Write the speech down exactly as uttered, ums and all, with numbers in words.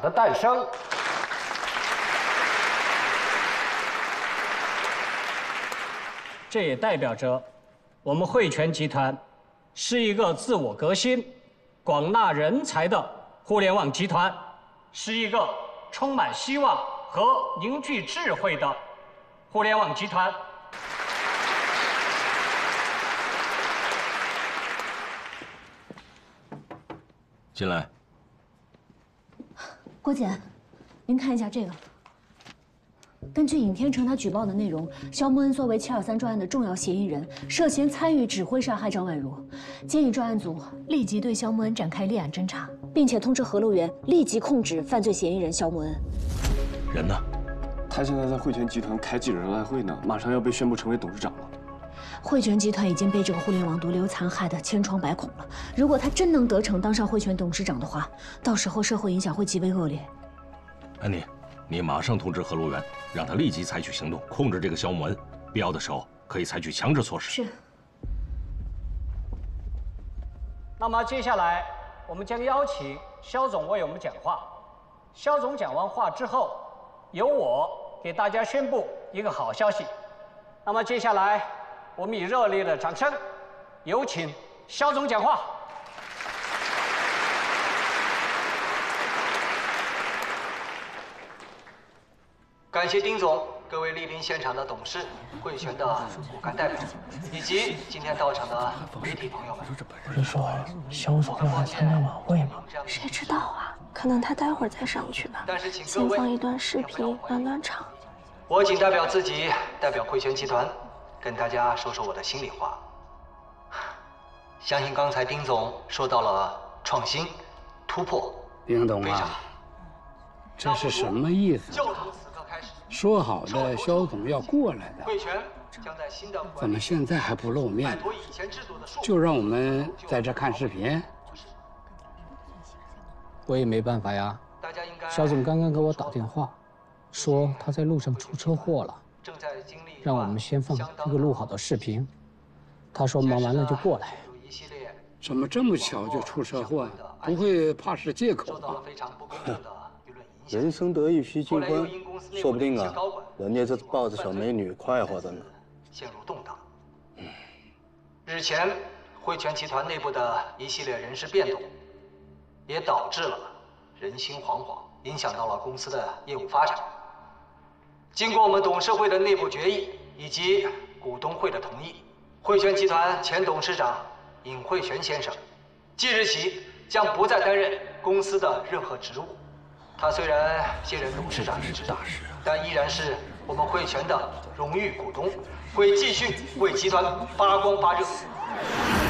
的诞生。 这也代表着我们汇泉集团是一个自我革新、广纳人才的互联网集团，是一个充满希望和凝聚智慧的互联网集团。 进来。 郭姐，您看一下这个。根据尹天成他举报的内容，肖木恩作为七二三专案的重要嫌疑人，涉嫌参与指挥杀害张婉如，建议专案组立即对肖木恩展开立案侦查，并且通知何路源立即控制犯罪嫌疑人肖木恩。 人呢？ 他现在在汇泉集团开记者招待会呢，马上要被宣布成为董事长了。 汇泉集团已经被这个互联网毒瘤残害得千疮百孔了。如果他真能得逞当上汇泉董事长的话，到时候社会影响会极为恶劣。 安妮，你马上通知何路源，让他立即采取行动，控制这个肖木恩，必要的时候可以采取强制措施。 是。 那么接下来，我们将邀请肖总为我们讲话。肖总讲完话之后，由我给大家宣布一个好消息。那么接下来，我们以热烈的掌声，有请肖总讲话。 感谢丁总、各位莅临现场的董事、汇泉的骨干代表，以及今天到场的媒体朋友们。 不是说肖总要来参加晚会吗？ 谁知道啊？可能他待会儿再上去吧。 但是请各先位放一段视频暖暖场。 我仅代表自己，代表汇泉集团，跟大家说说我的心里话。相信刚才丁总说到了创新、突破， 丁董啊，这是什么意思？ 就从此刻开始， 说好的肖总要过来的， 汇泉将在新的怎么现在还不露面呢？ 摆脱以前制度的束缚， 就让我们在这看视频？ 我也没办法呀。 大家应该肖总刚刚给我打电话，说他在路上出车祸了， 正在经历让我们先放这个录好的视频。他说忙完了就过来。 怎么这么巧就出车祸？不会怕是借口吧？ 人生得意须尽欢，说不定啊，人家这抱着小美女快活着呢。 陷入动荡。日前，汇泉集团内部的一系列人事变动，也导致了人心惶惶，影响到了公司的业务发展。经过我们董事会的内部决议以及股东会的同意，汇泉集团前董事长尹慧泉先生，即日起将不再担任公司的任何职务。他虽然卸任董事长一职，但依然是我们汇泉的荣誉股东，会继续为集团发光发热。